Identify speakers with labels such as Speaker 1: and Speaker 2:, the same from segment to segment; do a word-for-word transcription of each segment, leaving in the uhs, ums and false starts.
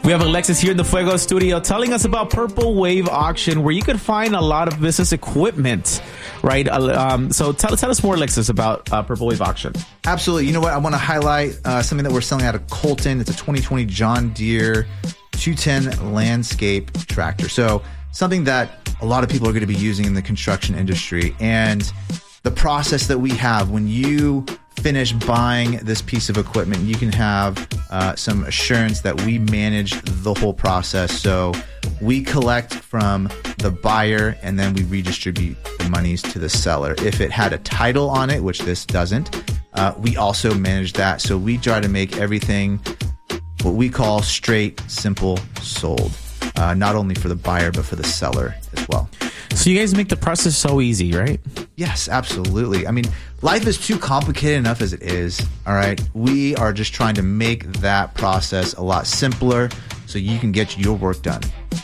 Speaker 1: We have Alexis here in the Fuego studio telling us about Purple Wave Auction, where you can find a lot of business equipment, right? Um, so tell, tell us more, Alexis, about uh, Purple Wave Auction.
Speaker 2: Absolutely. You know what? I want to highlight uh, something that we're selling out of Colton. It's a twenty twenty John Deere two ten landscape tractor. So something that a lot of people are going to be using in the construction industry. And the process that we have when you finish buying this piece of equipment, you can have uh, some assurance that we manage the whole process. So we collect from the buyer and then we redistribute the monies to the seller. If it had a title on it, which this doesn't, uh, we also manage that. So we try to make everything what we call straight, simple, sold, uh, not only for the buyer, but for the seller as well.
Speaker 1: So you guys make the process so easy, right?
Speaker 2: Yes, absolutely. I mean, life is too complicated enough as it is. All right. We are just trying to make that process a lot simpler so you can get your work done.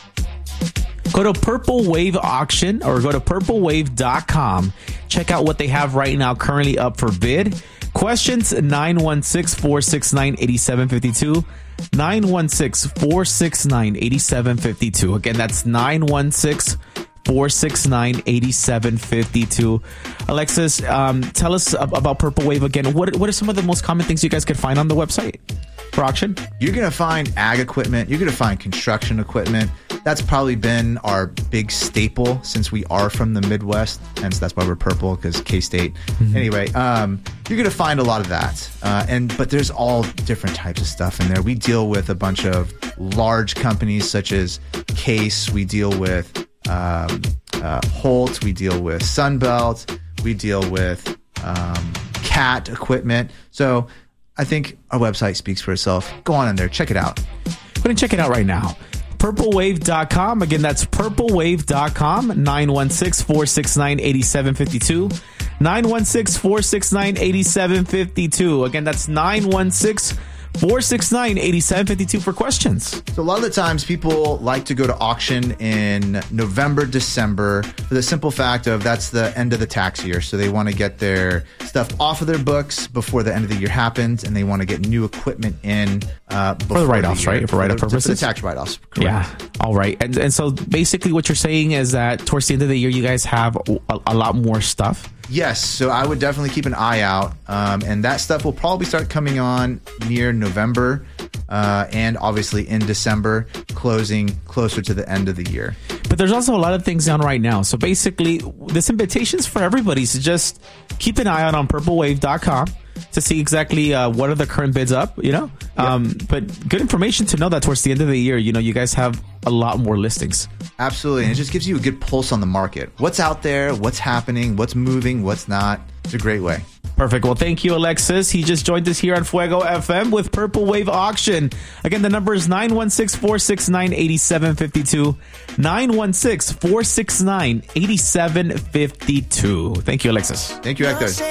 Speaker 1: Go to Purple Wave Auction or go to purple wave dot com. Check out what they have right now currently up for bid. Questions nine one six, four six nine, eight seven five two. nine one six, four six nine, eight seven five two. Again, that's nine one six, four six nine, eight seven five two. Alexis, um, tell us about Purple Wave again. What what are some of the most common things you guys could find on the website for auction?
Speaker 2: You're going to find ag equipment. You're going to find construction equipment. That's probably been our big staple since we are from the Midwest. Hence, that's why we're purple, because K-State. Mm-hmm. Anyway, um, you're going to find a lot of that. Uh, and But there's all different types of stuff in there. We deal with a bunch of large companies such as Case. We deal with um, uh, Holt. We deal with Sunbelt. We deal with um, Cat equipment. So I think our website speaks for itself. Go on in there. Check it out.
Speaker 1: Go and check it out right now. purple wave dot com. Again, that's purple wave dot com. nine one six, four six nine, eight seven five two. nine one six, four six nine, eight seven five two. Again, that's nine one six, four six nine, eight seven five two for questions.
Speaker 2: So a lot of the times people like to go to auction in November, December for the simple fact of that's the end of the tax year. So they want to get their stuff off of their books before the end of the year happens, and they want to get new equipment in uh, before
Speaker 1: for the write-offs, the right? For write-off purposes?
Speaker 2: For the tax write-offs, correct.
Speaker 1: Yeah. All right. And, and so basically what you're saying is that towards the end of the year, you guys have a, a lot more stuff?
Speaker 2: Yes, so I would definitely keep an eye out, um, and that stuff will probably start coming on near November, uh, and obviously in December, closing closer to the end of the year.
Speaker 1: But there's also a lot of things on right now. So basically, this invitation is for everybody. So just keep an eye out on purple wave dot com to see exactly uh, what are the current bids up, you know. Yep. Um, but good information to know that towards the end of the year, you know, you guys have a lot more listings.
Speaker 2: Absolutely. And it just gives you a good pulse on the market. What's out there, what's happening, what's moving, what's not. It's a great way.
Speaker 1: Perfect. Well, thank you, Alexis. He just joined us here on Fuego F M with Purple Wave Auction. Again, the number is nine one six, four six nine, eight seven five two. nine one six, four six nine, eight seven five two. Thank you, Alexis.
Speaker 2: Thank you, Hector.